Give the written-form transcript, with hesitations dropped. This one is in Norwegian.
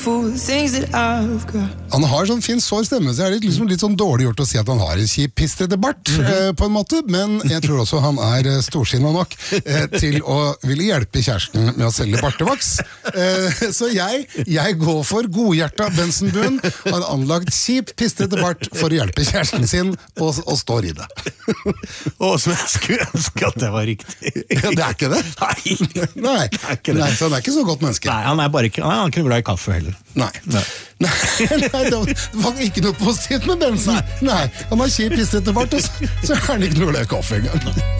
Han har sånn fin sår stemme, så er det liksom litt sånn dårlig gjort å si at han har en kjip pistrete bart, på en måte, men jeg tror også han er storsinnet nok til å ville hjelpe kjæresten med å selge bartevaks. Så jeg går for godhjerta Bensenbuen, har anlagt kjip pistrete bart for å hjelpe kjæresten sin, og står i det. Som jeg skulle ønske at det var riktig. Ja, det er ikke det? Nei, så han er ikke så godt menneske. Nei, han er bare ikke, han er ikke glad i kaffe heller. Nei, det var ikke noe positivt med Bensen. Nei, han har kjip pistrete bart, og så er han ikke noe glad i kaffe engang.